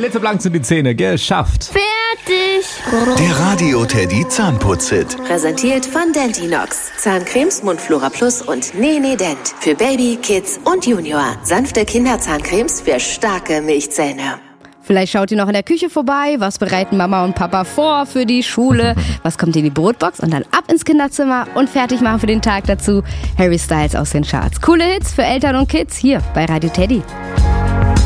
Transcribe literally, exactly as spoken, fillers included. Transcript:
Blitzeblank sind die Zähne. Geschafft. Fertig. Der Radio Teddy Zahnputz-Hit. Präsentiert von Dentinox. Zahncremes, Mundflora Plus und Nene Dent. Für Baby, Kids und Junior. Sanfte Kinderzahncremes für starke Milchzähne. Vielleicht schaut ihr noch in der Küche vorbei. Was bereiten Mama und Papa vor für die Schule? Was kommt in die Brotbox? Und dann ab ins Kinderzimmer und fertig machen für den Tag dazu Harry Styles aus den Charts. Coole Hits für Eltern und Kids hier bei Radio Teddy.